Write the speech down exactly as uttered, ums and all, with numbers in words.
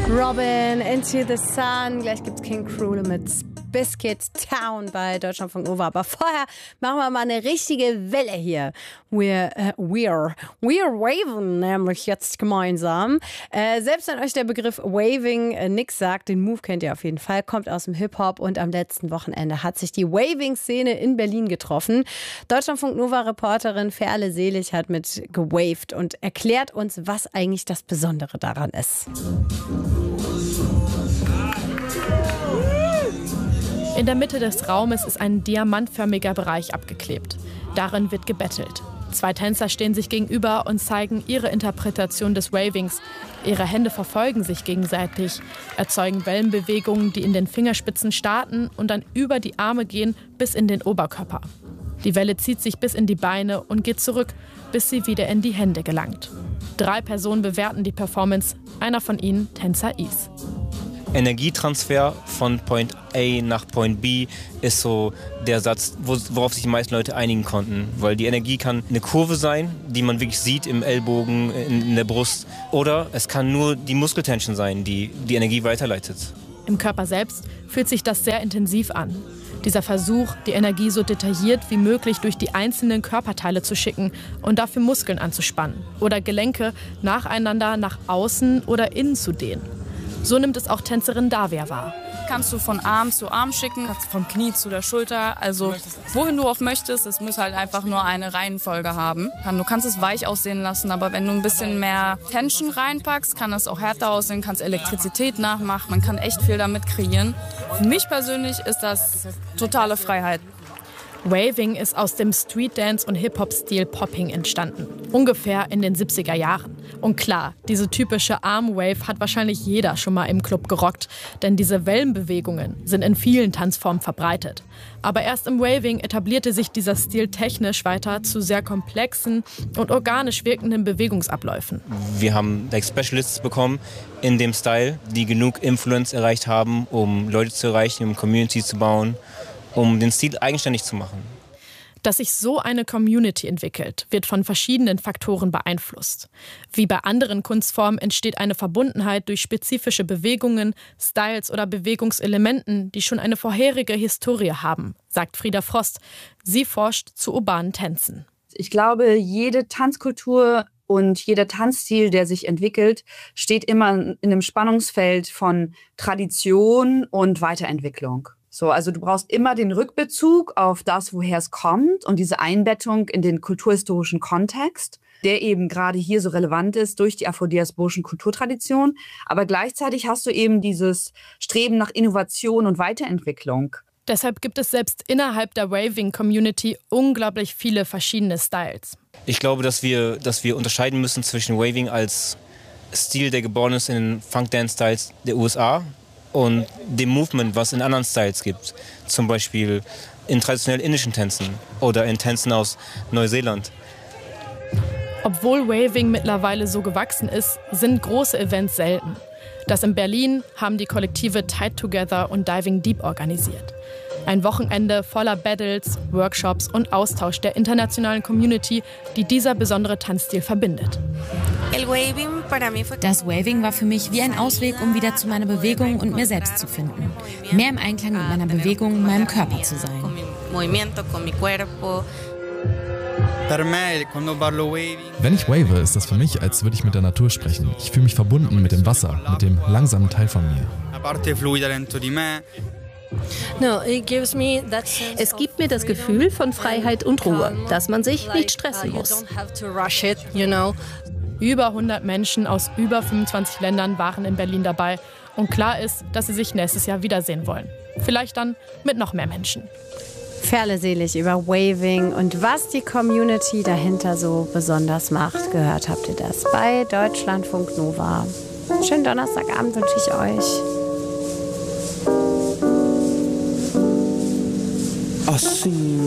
Robin, Into the Sun. Gleich gibt's King Krule mit Biscuit Town bei Deutschlandfunk Nova. Aber vorher machen wir mal eine richtige Welle hier. We're, uh, we're, we're waven nämlich jetzt gemeinsam. Äh, selbst wenn euch der Begriff Waving äh, nix sagt, den Move kennt ihr auf jeden Fall, kommt aus dem Hip-Hop und am letzten Wochenende hat sich die Waving-Szene in Berlin getroffen. Deutschlandfunk Nova-Reporterin Ferle Selig hat mit gewaved und erklärt uns, was eigentlich das Besondere daran ist. In der Mitte des Raumes ist ein diamantförmiger Bereich abgeklebt. Darin wird gebettelt. Zwei Tänzer stehen sich gegenüber und zeigen ihre Interpretation des Wavings. Ihre Hände verfolgen sich gegenseitig, erzeugen Wellenbewegungen, die in den Fingerspitzen starten und dann über die Arme gehen bis in den Oberkörper. Die Welle zieht sich bis in die Beine und geht zurück, bis sie wieder in die Hände gelangt. Drei Personen bewerten die Performance, einer von ihnen Tänzer Is. Energietransfer von Point A nach Point B ist so der Satz, worauf sich die meisten Leute einigen konnten. Weil die Energie kann eine Kurve sein, die man wirklich sieht im Ellbogen, in, in der Brust. Oder es kann nur die Muskeltension sein, die die Energie weiterleitet. Im Körper selbst fühlt sich das sehr intensiv an. Dieser Versuch, die Energie so detailliert wie möglich durch die einzelnen Körperteile zu schicken und dafür Muskeln anzuspannen oder Gelenke nacheinander nach außen oder innen zu dehnen. So nimmt es auch Tänzerin Davia wahr. Kannst du von Arm zu Arm schicken, kannst du vom Knie zu der Schulter, also wohin du auch möchtest. Es muss halt einfach nur eine Reihenfolge haben. Du kannst es weich aussehen lassen, aber wenn du ein bisschen mehr Tension reinpackst, kann es auch härter aussehen, kannst Elektrizität nachmachen, man kann echt viel damit kreieren. Für mich persönlich ist das totale Freiheit. Waving ist aus dem Streetdance- und Hip-Hop-Stil Popping entstanden. Ungefähr in den siebziger Jahren. Und klar, diese typische Armwave hat wahrscheinlich jeder schon mal im Club gerockt. Denn diese Wellenbewegungen sind in vielen Tanzformen verbreitet. Aber erst im Waving etablierte sich dieser Stil technisch weiter zu sehr komplexen und organisch wirkenden Bewegungsabläufen. Wir haben like Specialists bekommen in dem Style, die genug Influence erreicht haben, um Leute zu erreichen, um Community zu bauen, um den Stil eigenständig zu machen. Dass sich so eine Community entwickelt, wird von verschiedenen Faktoren beeinflusst. Wie bei anderen Kunstformen entsteht eine Verbundenheit durch spezifische Bewegungen, Styles oder Bewegungselementen, die schon eine vorherige Historie haben, sagt Frieda Frost. Sie forscht zu urbanen Tänzen. Ich glaube, jede Tanzkultur und jeder Tanzstil, der sich entwickelt, steht immer in einem Spannungsfeld von Tradition und Weiterentwicklung. So, also du brauchst immer den Rückbezug auf das, woher es kommt und diese Einbettung in den kulturhistorischen Kontext, der eben gerade hier so relevant ist durch die afrodiasporischen Kulturtradition. Aber gleichzeitig hast du eben dieses Streben nach Innovation und Weiterentwicklung. Deshalb gibt es selbst innerhalb der Waving-Community unglaublich viele verschiedene Styles. Ich glaube, dass wir, dass wir unterscheiden müssen zwischen Waving als Stil, der geboren ist in den Funk-Dance-Styles der U S A, und dem Movement, was in anderen Styles gibt. Zum Beispiel in traditionell indischen Tänzen oder in Tänzen aus Neuseeland. Obwohl Waving mittlerweile so gewachsen ist, sind große Events selten. Das in Berlin haben die Kollektive Tied Together und Diving Deep organisiert. Ein Wochenende voller Battles, Workshops und Austausch der internationalen Community, die dieser besondere Tanzstil verbindet. Das Waving war für mich wie ein Ausweg, um wieder zu meiner Bewegung und mir selbst zu finden. Mehr im Einklang mit meiner Bewegung, meinem Körper zu sein. Wenn ich wave, ist das für mich, als würde ich mit der Natur sprechen. Ich fühle mich verbunden mit dem Wasser, mit dem langsamen Teil von mir. Es gibt mir das Gefühl von Freiheit und Ruhe, dass man sich nicht stressen muss. Über hundert Menschen aus über fünfundzwanzig Ländern waren in Berlin dabei. Und klar ist, dass sie sich nächstes Jahr wiedersehen wollen. Vielleicht dann mit noch mehr Menschen. Ferle Selig über Waving und was die Community dahinter so besonders macht. Gehört habt ihr das bei Deutschlandfunk Nova. Schönen Donnerstagabend wünsche ich euch. Assim